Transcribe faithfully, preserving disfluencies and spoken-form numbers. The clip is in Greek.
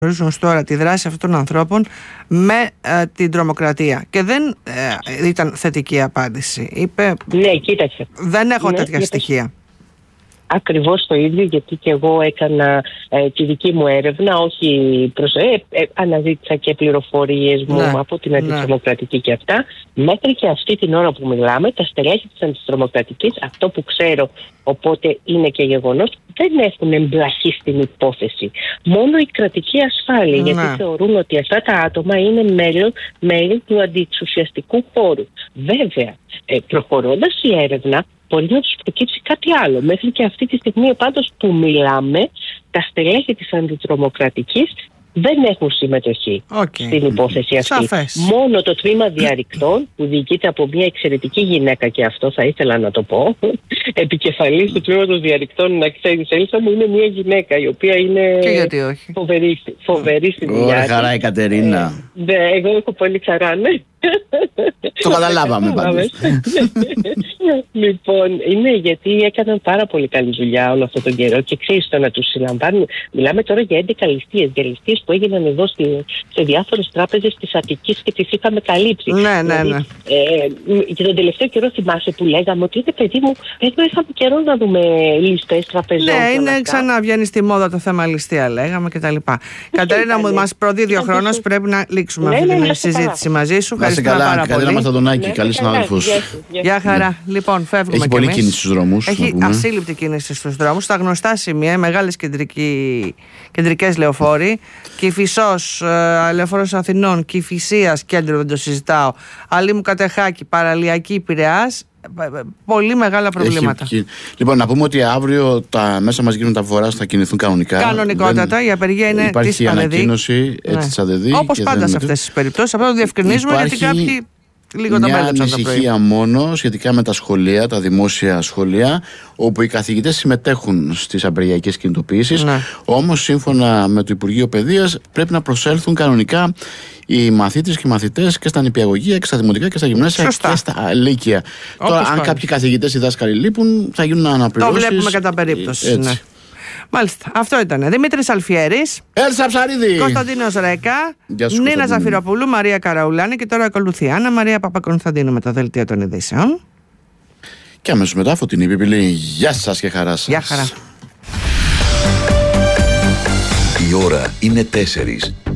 γνωρίζουν τώρα τη δράση αυτών των ανθρώπων με ε, την τρομοκρατία. Και δεν ε, ήταν θετική απάντηση. Είπε, ναι, κοίταξε. Δεν έχω ναι, τέτοια ναι, στοιχεία. Ακριβώς το ίδιο, γιατί και εγώ έκανα ε, τη δική μου έρευνα, όχι προς, ε, ε, αναζήτησα και πληροφορίες μου ναι, από την αντιτρομοκρατική ναι. και αυτά. Μέχρι και αυτή την ώρα που μιλάμε, τα στελέχη της αντιτρομοκρατικής, αυτό που ξέρω, οπότε είναι και γεγονός, δεν έχουν εμπλακεί στην υπόθεση. Μόνο η κρατική ασφάλεια, ναι. γιατί θεωρούν ότι αυτά τα άτομα είναι μέλη, μέλη του αντιεξουσιαστικού χώρου. Βέβαια, ε, προχωρώντας η έρευνα, μπορεί να τους προκύψει κάτι άλλο. Μέχρι και αυτή τη στιγμή πάντως που μιλάμε, τα στελέχη της αντιτρομοκρατικής δεν έχουν συμμετοχή okay. στην υπόθεση αυτή. Σαφές. Μόνο το τμήμα διαρρηκτών, που διοικείται από μια εξαιρετική γυναίκα, και αυτό θα ήθελα να το πω, επικεφαλής του τμήματος διαρρηκτών, να ξέρεις, Έλσα μου, είναι μια γυναίκα η οποία είναι φοβερή, φοβερή στη δουλειά. Ωραία, χαρά η Κατερίνα. Ναι, εγώ έχω πολύ χαρά, ναι. Το καταλάβαμε πάντως. Λοιπόν, είναι γιατί έκαναν πάρα πολύ καλή δουλειά όλο αυτόν τον καιρό και ξέρεις το να τους συλλαμβάνουν. Μιλάμε τώρα για έντεκα ληστείες, για ληστείες που έγιναν εδώ στη, σε διάφορες τράπεζες της Αττικής και τις είχαμε καλύψει. Ναι, ναι, ναι. Δηλαδή, ε, και τον τελευταίο καιρό θυμάσαι που λέγαμε ότι είναι παιδί μου, εδώ είχαμε καιρό να δούμε ληστές τραπεζών. Ναι, είναι ξανά βγαίνει στη μόδα το θέμα ληστεία, λέγαμε κτλ. Κατερίνα μου, μας προδίδει ο χρόνος, πρέπει να λήξουμε ναι, αυτή ναι, την ναι, συζήτηση μαζί σου. Ευχαριστούμε πάρα πολύ. Κατερίνα Μασταντονάκη, ναι, καλή συνάδελφος. Γεια χαρά. Λοιπόν, φεύγουμε. Έχει πολλή κίνηση στους δρόμους. Έχει ασύλληπτη κίνηση στους δρόμους. Στα γνωστά σημεία, μεγάλες κεντρικές λεωφόροι. Κηφισός, λεωφόρος Αθηνών, Κηφισίας, κέντρο δεν το συζητάω. Αλήμου Κατεχάκη, Παραλιακή, Πειραιάς. Πολύ μεγάλα προβλήματα. Έχει... Λοιπόν, να πούμε ότι αύριο τα μέσα μαζικής μεταφοράς θα κινηθούν κανονικά. Κανονικότατα, δεν... η απεργία είναι της ΑΔΕΔΗ. Υπάρχει ανακοίνωση της ΑΔΕΔΗ. Όπως πάντα δεν... σε αυτές τις περιπτώσεις. Απλά το διευκρινίζουμε Υπάρχει... γιατί κάποιοι λίγο τα μια μέλεψαν το πρωί. Μια ανησυχία μόνο σχετικά με τα σχολεία, τα δημόσια σχολεία, όπου οι καθηγητές συμμετέχουν στις απεργιακές κινητοποιήσεις. Ναι. Όμως, σύμφωνα με το Υπουργείο Παιδείας, πρέπει να προσέλθουν κανονικά οι μαθήτες και οι μαθητές και στα νηπιαγωγεία και στα δημοτικά και στα γυμνάσια και στα λύκεια. Τώρα, αν πάλι. κάποιοι καθηγητές ή δάσκαλοι λείπουν, θα γίνουν αναπληρώσεις. Το βλέπουμε κατά περίπτωση. Ναι. Μάλιστα, αυτό ήταν. Δημήτρης Αλφιέρης, Έλσα Ψαρίδη, Κωνσταντίνος Ρέκα, Νίνα Ζαφυροπούλου, Μαρία Καραουλάνη και τώρα ακολουθεί Άννα Μαρία Παπακωνσταντίνου με το δελτίο των ειδήσεων. Και αμέσως μετά Φωτεινή Πιπηλή. Γεια σας και χαρά σας. Γεια χαρά. Η ώρα είναι τέσσερις.